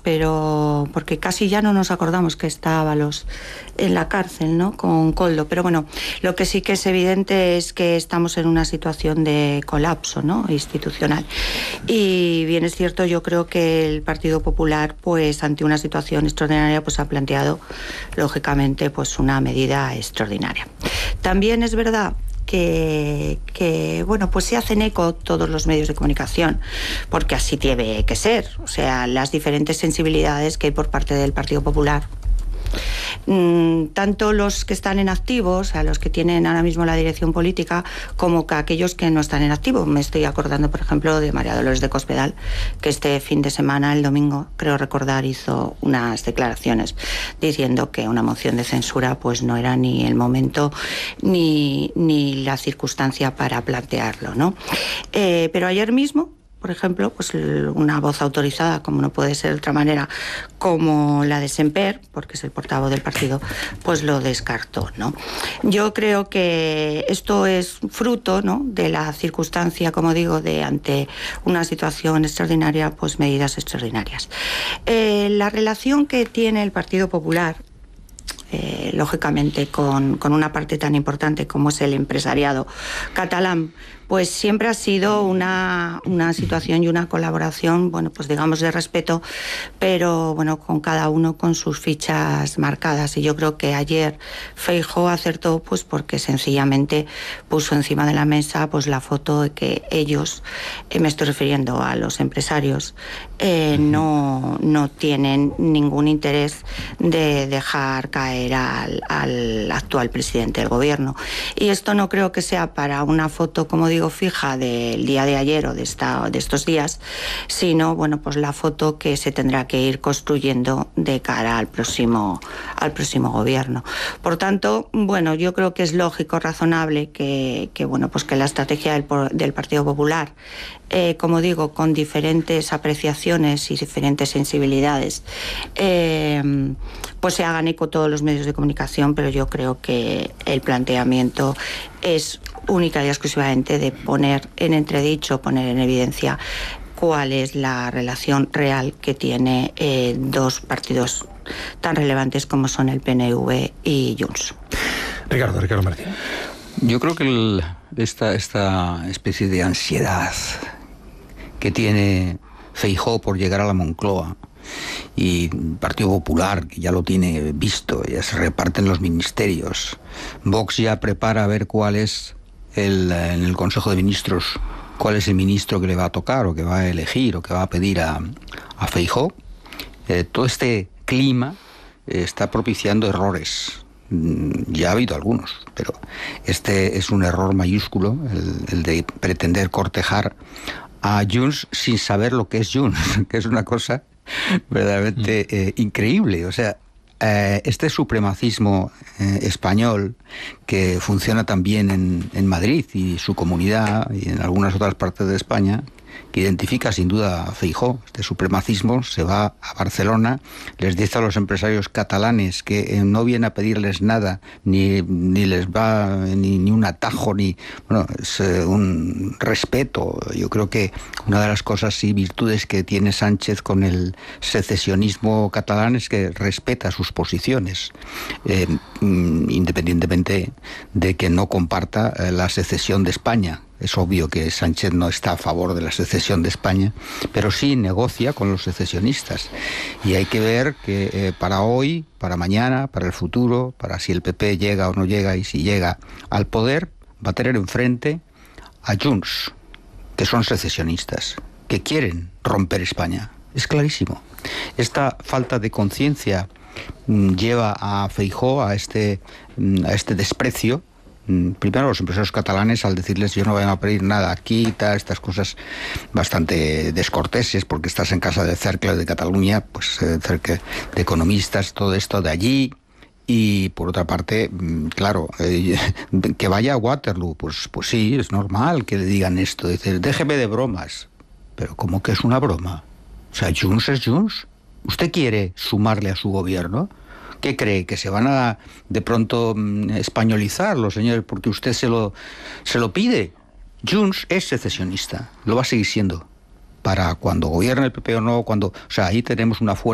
pero porque casi ya no nos acordamos que está Ábalos en la cárcel, ¿no?, con Koldo. Pero bueno, lo que sí que es evidente es que estamos en una situación de colapso, ¿no?, institucional. Y bien es cierto, yo creo que el Partido Popular, pues ante una situación extraordinaria, pues ha planteado, lógicamente, pues una medida extraordinaria. También es verdad que bueno, pues se hacen eco todos los medios de comunicación, porque así tiene que ser, o sea, las diferentes sensibilidades que hay por parte del Partido Popular. Tanto los que están en activo, o sea, los que tienen ahora mismo la dirección política, como que aquellos que no están en activo. Me estoy acordando, por ejemplo, de María Dolores de Cospedal, que este fin de semana, el domingo, creo recordar, hizo unas declaraciones diciendo que una moción de censura pues no era ni el momento ni la circunstancia para plantearlo, ¿no? Pero ayer mismo, por ejemplo, pues una voz autorizada, como no puede ser de otra manera, como la de Semper, porque es el portavoz del partido, pues lo descartó, ¿no? Yo creo que esto es fruto, ¿no?, de la circunstancia, como digo, de ante una situación extraordinaria, pues medidas extraordinarias. La relación que tiene el Partido Popular, lógicamente, con una parte tan importante como es el empresariado catalán, pues siempre ha sido una situación y una colaboración, bueno, pues digamos de respeto, pero bueno, con cada uno con sus fichas marcadas. Y yo creo que ayer Feijóo acertó, pues porque sencillamente puso encima de la mesa pues la foto de que ellos, me estoy refiriendo a los empresarios, no tienen ningún interés de dejar caer al actual presidente del gobierno. Y esto no creo que sea para una foto, como digo, fija del día de ayer o de estos días, sino, bueno, pues la foto que se tendrá que ir construyendo de cara al próximo gobierno. Por tanto, bueno, yo creo que es lógico, razonable que bueno, pues que la estrategia del Partido Popular, como digo, con diferentes apreciaciones y diferentes sensibilidades, pues se hagan eco todos los medios de comunicación, pero yo creo que el planteamiento es única y exclusivamente de poner en entredicho, poner en evidencia cuál es la relación real que tiene dos partidos tan relevantes como son el PNV y Junts. Ricardo Martín. Yo creo que esta especie de ansiedad que tiene Feijóo por llegar a la Moncloa y Partido Popular, que ya lo tiene visto, ya se reparten los ministerios, Vox ya prepara a ver cuál es en el Consejo de Ministros, cuál es el ministro que le va a tocar o que va a elegir o que va a pedir a Feijóo. Todo este clima está propiciando errores. Ya ha habido algunos, pero este es un error mayúsculo, el de pretender cortejar a Junts sin saber lo que es Junts, que es una cosa verdaderamente increíble. O sea, este supremacismo español que funciona también en Madrid y su comunidad y en algunas otras partes de España, que identifica sin duda a Feijóo. Este supremacismo se va a Barcelona, les dice a los empresarios catalanes que no viene a pedirles nada, ni les va ni un atajo, es un respeto. Yo creo que una de las cosas y virtudes que tiene Sánchez con el secesionismo catalán es que respeta sus posiciones, independientemente de que no comparta la secesión de España. Es obvio que Sánchez no está a favor de la secesión de España, pero sí negocia con los secesionistas. Y hay que ver que para hoy, para mañana, para el futuro, para si el PP llega o no llega y si llega al poder, va a tener enfrente a Junts, que son secesionistas, que quieren romper España. Es clarísimo. Esta falta de conciencia lleva a Feijóo a este desprecio. Primero los empresarios catalanes, al decirles yo no voy a pedir nada aquí, estas cosas bastante descorteses, porque estás en casa de Cercle de Cataluña, pues Cercle de economistas, todo esto de allí. Y por otra parte, claro, que vaya a Waterloo, pues sí, es normal que le digan esto, dice, déjeme de bromas. Pero ¿cómo que es una broma? O sea, Junts es Junts. ¿Usted quiere sumarle a su gobierno? ¿Qué cree? ¿Que se van a de pronto españolizar los señores porque usted se lo pide? Junts es secesionista, lo va a seguir siendo. Para cuando gobierne el PP o no, o sea, ahí tenemos una fuerza